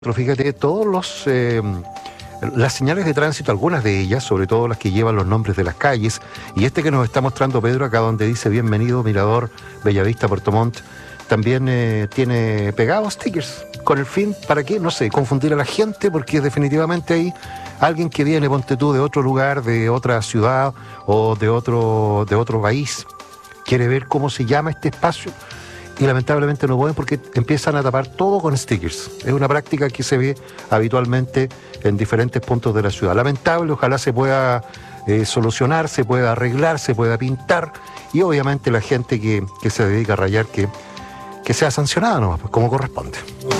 Pero fíjate, las señales de tránsito, algunas de ellas, sobre todo las que llevan los nombres de las calles, y este que nos está mostrando Pedro acá donde dice bienvenido, Mirador, Bellavista, Puerto Montt, también tiene pegados stickers, con el fin, ¿para qué? No sé, confundir a la gente, porque definitivamente hay alguien que viene, ponte tú, de otro lugar, de otra ciudad o de otro país, quiere ver cómo se llama este espacio, y lamentablemente no pueden porque empiezan a tapar todo con stickers. Es una práctica que se ve habitualmente en diferentes puntos de la ciudad. Lamentable, ojalá se pueda solucionar, se pueda arreglar, se pueda pintar, y obviamente la gente que se dedica a rayar que sea sancionada nomás, pues, como corresponde.